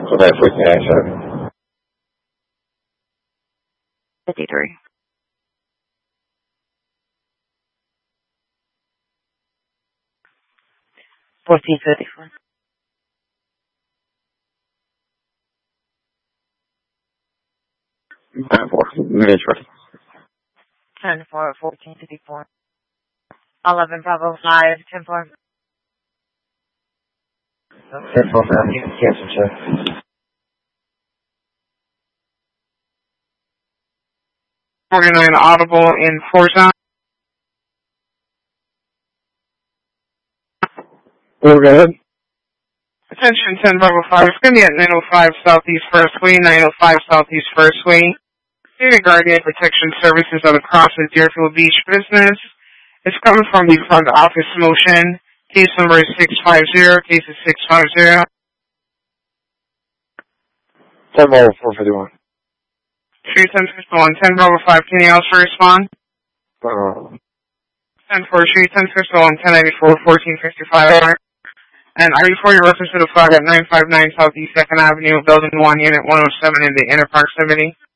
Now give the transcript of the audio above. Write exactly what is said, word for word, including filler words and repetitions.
So that's what you answer. fifty-three. fourteen fifty-four. ten four. Mitchell. ten four, fourteen fifty-four. eleven Bravo five, ten four. ten four, you can cancel, sir. forty-nine Audible in Forza. Go ahead. Attention ten Bravo five, it's going to be at nine oh five Southeast Firstway, nine oh five Southeast Firstway. Data Guardian Protection Services are across the Deerfield Beach business. It's coming from the front office motion. Case number is six five zero, case is six five zero. ten Bravo four fifty-one. Street ten one, ten Bravo five, can you also respond? Uh, ten four, Street ten one, ten ninety-four, fourteen fifty-five. And are you for your reference to the flag at nine five nine Southeast second Avenue, Building one, Unit one oh seven in the inner proximity?